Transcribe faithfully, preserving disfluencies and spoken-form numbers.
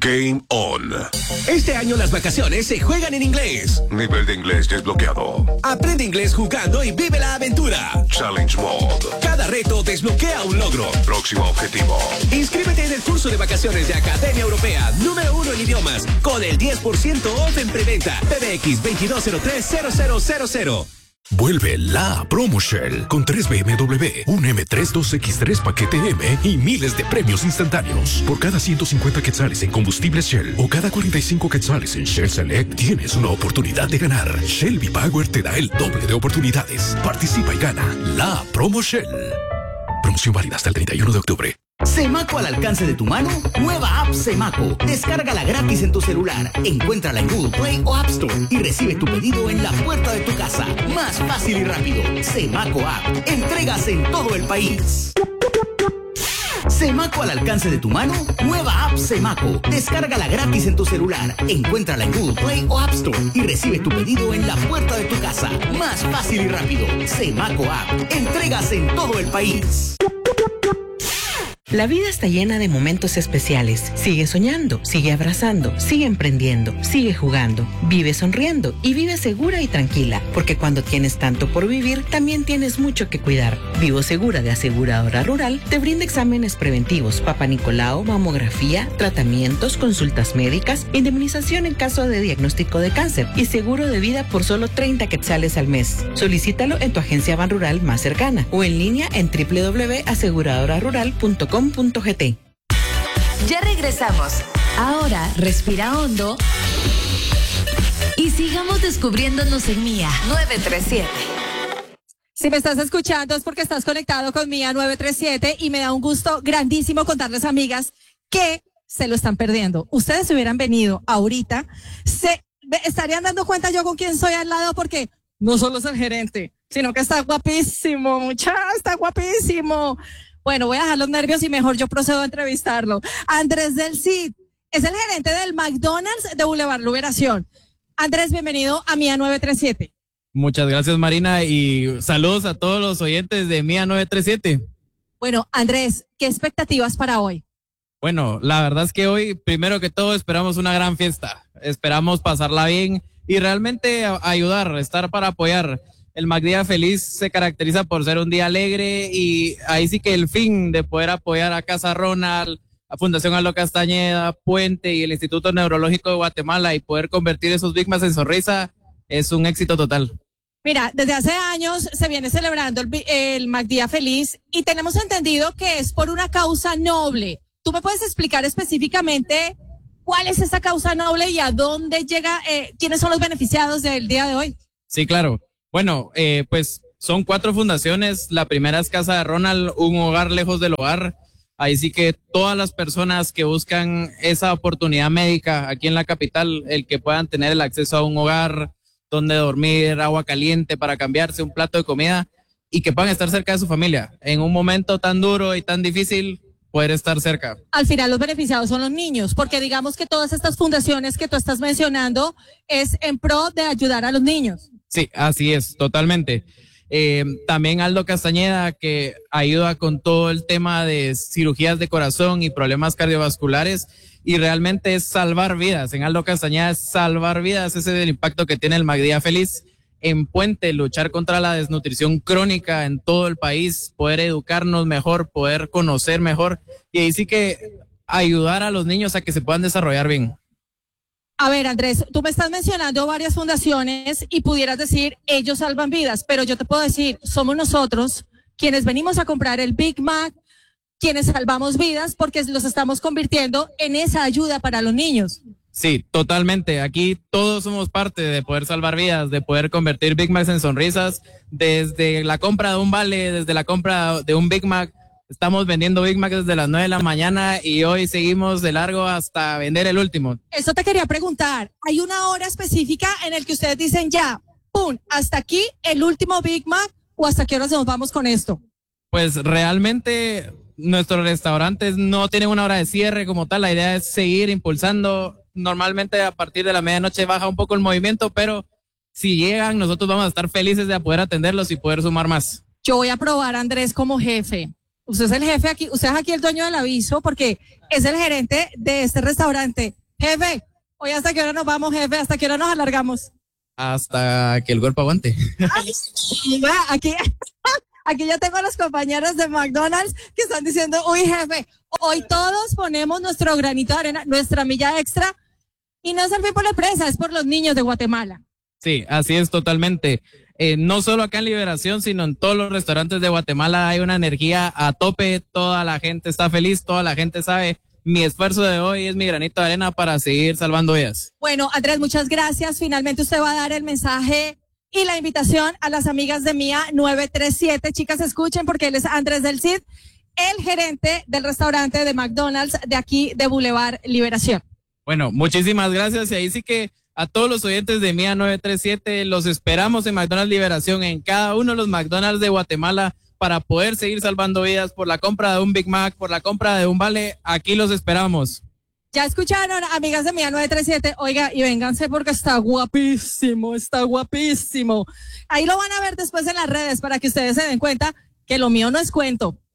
Game On. Este año las vacaciones se juegan en inglés. Nivel de inglés desbloqueado. Aprende inglés jugando y vive la aventura. Challenge Mode. Cada reto desbloquea un logro. Próximo objetivo. Inscríbete en el curso de vacaciones de Academia Europea, número uno en idiomas, con el diez por ciento off en preventa. P B X veintidós cero tres cero cero cero cero. Vuelve la Promo Shell con tres B M W, un M tres dos X tres paquete M y miles de premios instantáneos. Por cada ciento cincuenta quetzales en combustibles Shell o cada cuarenta y cinco quetzales en Shell Select, tienes una oportunidad de ganar. Shell V-Power te da el doble de oportunidades. Participa y gana la Promo Shell. Promoción válida hasta el treinta y uno de octubre. Semaco al alcance de tu mano, nueva app Semaco. Descárgala gratis en tu celular, encuéntrala en Google Play o App Store y recibe tu pedido en la puerta de tu casa. Más fácil y rápido. Semaco App. Entregas en todo el país. Semaco al alcance de tu mano, nueva app Semaco. Descárgala gratis en tu celular, encuéntrala en Google Play o App Store y recibe tu pedido en la puerta de tu casa. Más fácil y rápido. Semaco App. Entregas en todo el país. La vida está llena de momentos especiales. Sigue soñando, sigue abrazando, sigue emprendiendo, sigue jugando, vive sonriendo y vive segura y tranquila, porque cuando tienes tanto por vivir, también tienes mucho que cuidar. Vivo Segura de Aseguradora Rural te brinda exámenes preventivos, Papa Nicolau, mamografía, tratamientos, consultas médicas, indemnización en caso de diagnóstico de cáncer y seguro de vida por solo treinta quetzales al mes. Solicítalo en tu agencia Ban Rural más cercana o en línea en doble u doble u doble u punto aseguradora rural punto com punto g t. Ya regresamos. Ahora respira hondo y sigamos descubriéndonos en Mía nueve tres siete. Si me estás escuchando es porque estás conectado con Mía nueve tres siete y me da un gusto grandísimo contarles, amigas, que se lo están perdiendo. Ustedes si hubieran venido ahorita, se estarían dando cuenta yo con quién soy al lado, porque no solo es el gerente, sino que está guapísimo, muchacha, está guapísimo. Bueno, voy a dejar los nervios y mejor yo procedo a entrevistarlo. Andrés del Cid es el gerente del McDonald's de Boulevard Liberación. Andrés, bienvenido a Mía nueve tres siete. Muchas gracias, Marina, y saludos a todos los oyentes de Mía nueve tres siete. Bueno, Andrés, ¿qué expectativas para hoy? Bueno, la verdad es que hoy, primero que todo, esperamos una gran fiesta. Esperamos pasarla bien y realmente ayudar, estar para apoyar. El McDía Feliz se caracteriza por ser un día alegre y ahí sí que el fin de poder apoyar a Casa Ronald, a Fundación Aldo Castañeda, Puente y el Instituto Neurológico de Guatemala y poder convertir esos Big Macs en sonrisa es un éxito total. Mira, desde hace años se viene celebrando el, el McDía Feliz y tenemos entendido que es por una causa noble. ¿Tú me puedes explicar específicamente cuál es esa causa noble y a dónde llega, eh, quiénes son los beneficiados del día de hoy? Sí, claro. Bueno, eh, pues son cuatro fundaciones. La primera es Casa de Ronald, un hogar lejos del hogar. Ahí sí que todas las personas que buscan esa oportunidad médica aquí en la capital, el que puedan tener el acceso a un hogar donde dormir, agua caliente para cambiarse, un plato de comida y que puedan estar cerca de su familia. En un momento tan duro y tan difícil, poder estar cerca. Al final los beneficiados son los niños, porque digamos que todas estas fundaciones que tú estás mencionando es en pro de ayudar a los niños. Sí, así es, totalmente. Eh, también Aldo Castañeda, que ayuda con todo el tema de cirugías de corazón y problemas cardiovasculares, y realmente es salvar vidas. En Aldo Castañeda es salvar vidas, ese es el impacto que tiene el McDía Feliz. En Puente, luchar contra la desnutrición crónica en todo el país, poder educarnos mejor, poder conocer mejor, y ahí sí que ayudar a los niños a que se puedan desarrollar bien. A ver, Andrés, tú me estás mencionando varias fundaciones y pudieras decir, ellos salvan vidas, pero yo te puedo decir, somos nosotros quienes venimos a comprar el Big Mac, quienes salvamos vidas porque los estamos convirtiendo en esa ayuda para los niños. Sí, totalmente. Aquí todos somos parte de poder salvar vidas, de poder convertir Big Macs en sonrisas, desde la compra de un vale, desde la compra de un Big Mac. Estamos vendiendo Big Mac desde las nueve de la mañana y hoy seguimos de largo hasta vender el último. Eso te quería preguntar. ¿Hay una hora específica en el que ustedes dicen ya, pum, hasta aquí el último Big Mac o hasta qué horas nos vamos con esto? Pues realmente nuestros restaurantes no tienen una hora de cierre como tal. La idea es seguir impulsando. Normalmente a partir de la medianoche baja un poco el movimiento, pero si llegan nosotros vamos a estar felices de poder atenderlos y poder sumar más. Yo voy a probar a Andrés como jefe. Usted es el jefe aquí, usted es aquí el dueño del aviso porque es el gerente de este restaurante. Jefe, hoy hasta qué hora nos vamos, jefe, hasta qué hora nos alargamos. Hasta que el cuerpo aguante. Ay, aquí, aquí ya tengo a los compañeros de McDonald's que están diciendo, uy, jefe, hoy todos ponemos nuestro granito de arena, nuestra milla extra, y no es el fin por la empresa, es por los niños de Guatemala. Sí, así es totalmente. Eh, no solo acá en Liberación, sino en todos los restaurantes de Guatemala hay una energía a tope, toda la gente está feliz, toda la gente sabe, mi esfuerzo de hoy es mi granito de arena para seguir salvando vidas. Bueno, Andrés, muchas gracias. Finalmente usted va a dar el mensaje y la invitación a las amigas de Mía nueve tres siete. Chicas, escuchen porque él es Andrés del Cid, el gerente del restaurante de McDonald's de aquí de Boulevard Liberación. Bueno, muchísimas gracias y ahí sí que a todos los oyentes de Mía nueve tres siete los esperamos en McDonald's Liberación, en cada uno de los McDonald's de Guatemala para poder seguir salvando vidas por la compra de un Big Mac, por la compra de un vale, aquí los esperamos. Ya escucharon, amigas de Mía nueve tres siete, oiga, y vénganse porque está guapísimo, está guapísimo. Ahí lo van a ver después en las redes para que ustedes se den cuenta que lo mío no es cuento.